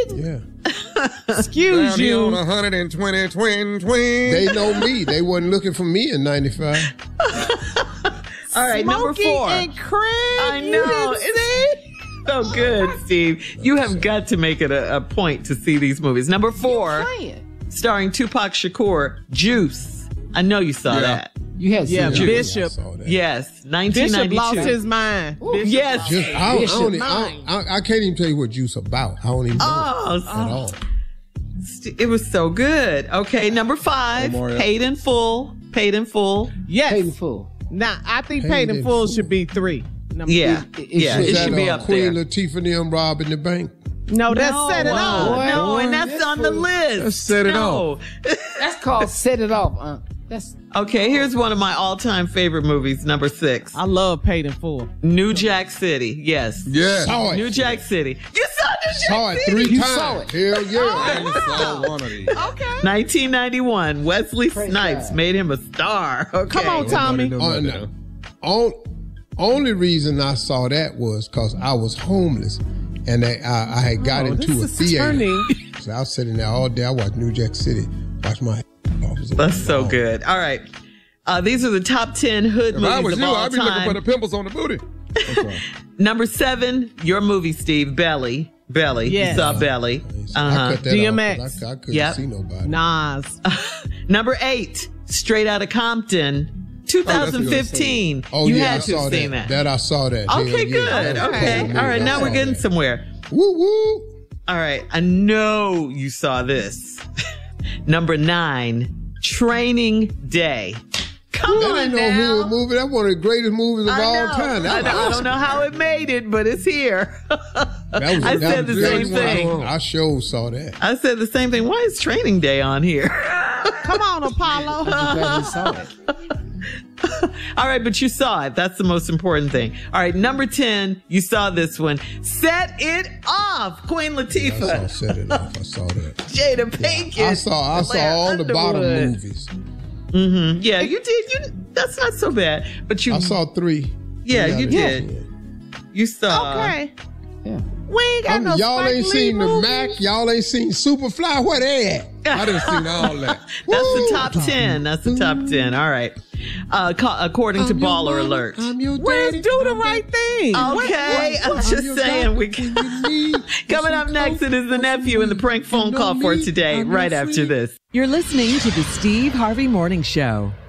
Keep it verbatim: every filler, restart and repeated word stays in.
Yeah. Excuse Down you. on one hundred twenty twin twin. They know me. They wasn't looking for me in ninety-five. All right, number Smokey four. and Craig. I you know. didn't It's so good, Steve. You have got to make it a, a point to see these movies. Number four, starring Tupac Shakur, Juice. I know you saw Yeah. that. You had Yeah, seen Juice. that. Bishop. I saw that. Yes, nineteen Bishop ninety-two. lost his mind. Yes. Just, I, don't, I, don't, even- I, Bishop don't- I, I can't even tell you what Juice about. I don't even know Oh, it at all. it was so good. Okay, number five, One more, yeah. Paid in Full. Paid in Full. Yes. Paid in full. Now, I think Paid Paid in in Full Full. should be three. Number Yeah, It- it yeah, should- it Is should that, be uh, up Queen there. Latifah and them robbing the bank? No, that's No, Set It no, Off. No, and that's That's on the for- list. Let's Set It no. That's called Set It Off. Uh, that's Okay, here's one of my all-time favorite movies, number six. I love Paid in Full. New Jack City. Yes. Yeah. Saw it. New Jack City. You saw New Jack Saw it City? three You times. saw it. Hell yeah. I saw one of these. Okay. nineteen ninety-one. Wesley Praise Snipes God. made him a star. Okay. Come on, Tommy. Nobody Oh, knew no. about On, only reason I saw that was because I was homeless and I, I, I had got Oh, into a this is theater. turning. So I was sitting there all day. I watched New Jack City. Watch my office. That's so good. All right. Uh, these are the top ten hood If I movies was of you, all I'd be looking time. for the pimples on the booty. I'm sorry. Number seven, your movie, Steve. Belly. Belly. Yes. You saw Belly. I Uh-huh. cut that D M off 'cause X. I, I couldn't Yep. see nobody. Nas. Number eight, Straight Outta Compton. twenty fifteen. Oh, you yeah, had I to saw have seen that. that. I saw that. Okay, Hell yeah. good. That was a Okay. cool All right, movie. I now we're saw getting that. somewhere. Woo woo. All right, I know you saw this. Number nine, Training Day. Come That on ain't no now. hood movie. That's one of the greatest movies of I all know. time. I, That know- I was don't know how it made it, but it's here. That was, I that said was the good. same thing. I sure saw that. I said the same thing. Why is Training Day on here? Come on, Apollo. I'm glad you saw it. All right, but you saw it. That's the most important thing. All right, number ten, you saw this one. Set It Off, Queen I saw Latifah, Set It Off. I saw that. Jada Pinkett. I saw I saw Blair all the bottom Underwood. movies. Mm-hmm. Yeah, you did. You that's not so bad. But you, I saw three. yeah, Three out you of did. ten. You saw. Okay. Yeah. We ain't got I'm- no y'all Spike ain't Lee seen the movies. Mac. Y'all ain't seen Superfly. Where they at? I didn't see all that. That's the top ten. That's the top ten. All right. Uh, ca- according to I'm your Baller mama, Alert. I'm your Where's daddy. Do the Right Thing? Okay, I'm I'm just your saying. We doctor when you need coming up some next. It is the coke, nephew and the prank phone you know call for me, today. I'm your Right after friend. this. You're listening to the Steve Harvey Morning Show.